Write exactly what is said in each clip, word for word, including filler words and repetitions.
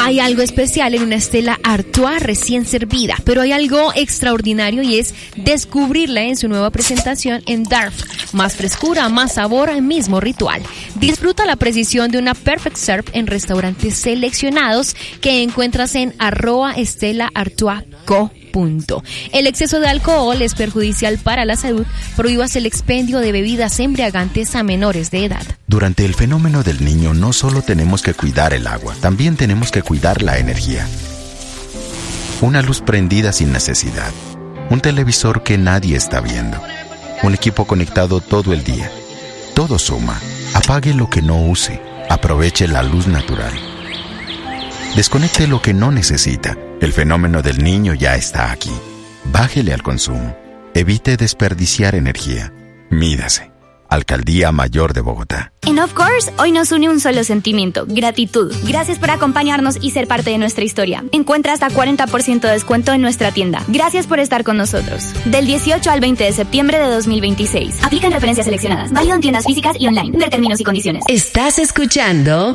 Hay algo especial en una Stella Artois recién servida, pero hay algo extraordinario y es descubrirla en su nueva presentación en Darf. Más frescura, más sabor, mismo ritual. Disfruta la precisión de una Perfect Serve en restaurantes seleccionados que encuentras en arroba Stella Artois Co. Punto. El exceso de alcohol es perjudicial para la salud. Prohíbas el expendio de bebidas embriagantes a menores de edad. Durante el fenómeno del niño no solo tenemos que cuidar el agua, también tenemos que cuidar la energía. Una luz prendida sin necesidad. Un televisor que nadie está viendo. Un equipo conectado todo el día. Todo suma. Apague lo que no use. Aproveche la luz natural. Desconecte lo que no necesita. El fenómeno del niño ya está aquí. Bájele al consumo. Evite desperdiciar energía. Mídase. Alcaldía Mayor de Bogotá. En Of Course, hoy nos une un solo sentimiento, gratitud. Gracias por acompañarnos y ser parte de nuestra historia. Encuentra hasta cuarenta por ciento de descuento en nuestra tienda. Gracias por estar con nosotros. Del dieciocho al veinte de septiembre de dos mil veintiséis. Aplican referencias seleccionadas. Válido en tiendas físicas y online. Ver términos y condiciones. Estás escuchando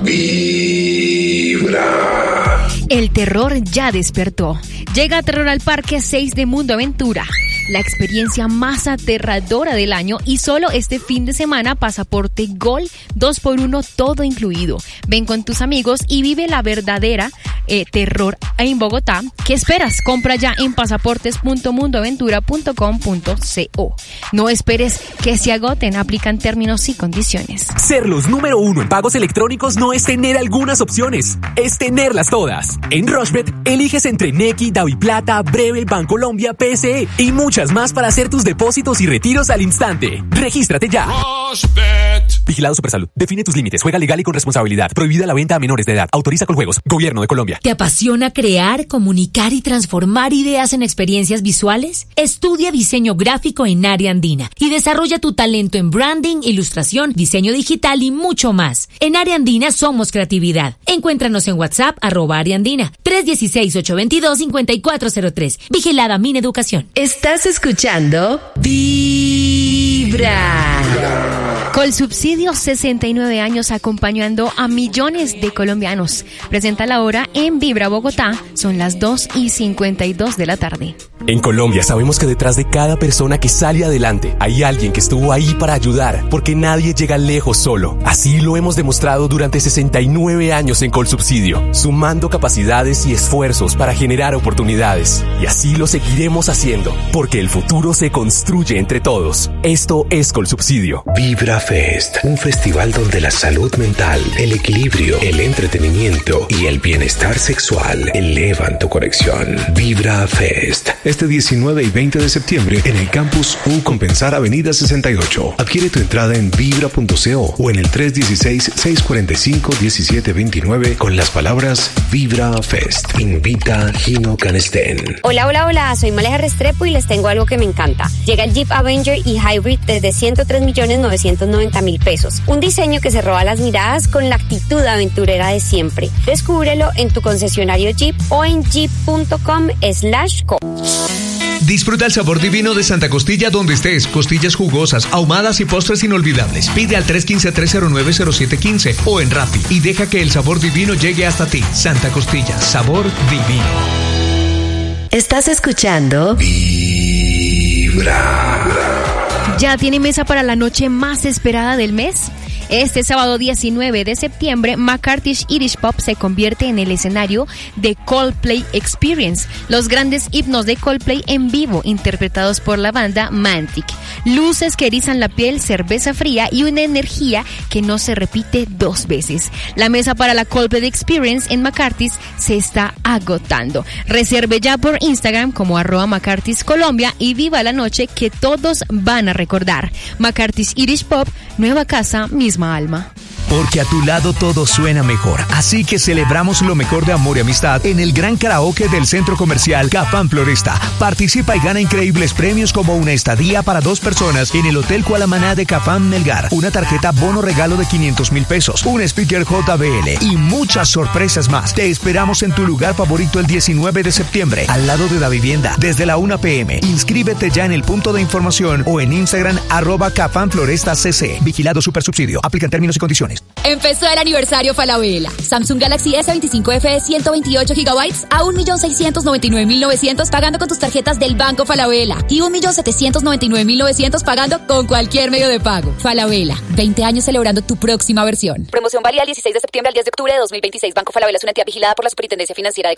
Vibra. El terror ya despertó. Llega Terror al Parque seis de Mundo Aventura. La experiencia más aterradora del año y solo este fin de semana pasaporte Gol dos por uno todo incluido. Ven con tus amigos y vive la verdadera eh, terror en Bogotá. ¿Qué esperas? Compra ya en pasaportes punto mundoaventura punto com punto co. No esperes que se agoten, aplican términos y condiciones. Ser los número uno en pagos electrónicos no es tener algunas opciones, es tenerlas todas. En Rushbet eliges entre Nequi, DaviPlata, Breve, Bancolombia, P S E y muchas más para hacer tus depósitos y retiros al instante. Regístrate ya. Rushbet. Vigilado Supersalud. Define tus límites. Juega legal y con responsabilidad. Prohibida la venta a menores de edad. Autoriza Coljuegos. Gobierno de Colombia. ¿Te apasiona crear, comunicar y transformar ideas en experiencias visuales? Estudia diseño gráfico en Área Andina y desarrolla tu talento en branding, ilustración, diseño digital y mucho más. En Área Andina somos creatividad. Encuéntranos en WhatsApp, arroba Área Andina, tres uno seis, ocho dos dos, cinco cuatro cero tres. Vigilada Mineducación. Estás escuchando Vibra. Colsubsidio, sesenta y nueve años acompañando a millones de colombianos. Presenta la hora en Vibra Bogotá. Son las dos y cincuenta y dos de la tarde. En Colombia sabemos que detrás de cada persona que sale adelante hay alguien que estuvo ahí para ayudar, porque nadie llega lejos solo. Así lo hemos demostrado durante sesenta y nueve años en Colsubsidio, sumando capacidades y esfuerzos para generar oportunidades. Y así lo seguiremos haciendo, porque el futuro se construye entre todos. Esto es Colsubsidio. Vibra Fest, un festival donde la salud mental, el equilibrio, el entretenimiento y el bienestar sexual elevan tu conexión. Vibra Fest. Este diecinueve y veinte de septiembre en el Campus U Compensar Avenida sesenta y ocho. Adquiere tu entrada en vibra punto co o en el tres uno seis, seis cuatro cinco, uno siete dos nueve con las palabras Vibra Fest. Invita Gino Canestén. Hola, hola, hola, soy Maleja Restrepo y les tengo algo que me encanta. Llega el Jeep Avenger y Hybrid desde ciento tres millones novecientos noventa mil pesos. Un diseño que se roba las miradas con la actitud aventurera de siempre. Descúbrelo en tu concesionario Jeep o en jeep punto com slash co. Disfruta el sabor divino de Santa Costilla donde estés. Costillas jugosas, ahumadas y postres inolvidables. Pide al tres uno cinco, tres cero nueve, cero siete uno cinco o en Rappi y deja que el sabor divino llegue hasta ti. Santa Costilla, sabor divino. Estás escuchando Vibra. ¿Ya tiene mesa para la noche más esperada del mes? Este sábado diecinueve de septiembre, McCarthy's Irish Pop se convierte en el escenario de Coldplay Experience, los grandes himnos de Coldplay en vivo, interpretados por la banda Mantic. Luces que erizan la piel, cerveza fría y una energía que no se repite dos veces. La mesa para la Coldplay Experience en McCarthy's se está agotando. Reserve ya por Instagram como arroba McCarthy's Colombia y viva la noche que todos van a recordar. McCarthy's Irish Pop, nueva casa, misma alma. Porque a tu lado todo suena mejor. Así que celebramos lo mejor de amor y amistad en el gran karaoke del Centro Comercial Capán Floresta. Participa y gana increíbles premios como una estadía para dos personas en el Hotel Cualamaná de Capán Melgar, una tarjeta bono regalo de quinientos mil pesos, un speaker J B L y muchas sorpresas más. Te esperamos en tu lugar favorito el diecinueve de septiembre, al lado de la vivienda, desde la una p m Inscríbete ya en el punto de información o en Instagram arroba Capán Floresta C C. Vigilado Supersubsidio. Aplican términos y condiciones. Empezó el aniversario Falabella. Samsung Galaxy S veinticinco F de ciento veintiocho gigabytes a un millón seiscientos noventa y nueve mil novecientos pagando con tus tarjetas del Banco Falabella y un millón setecientos noventa y nueve mil novecientos pagando con cualquier medio de pago. Falabella, veinte años celebrando tu próxima versión. Promoción válida el dieciséis de septiembre al diez de octubre de dos mil veintiséis. Banco Falabella es una entidad vigilada por la Superintendencia Financiera de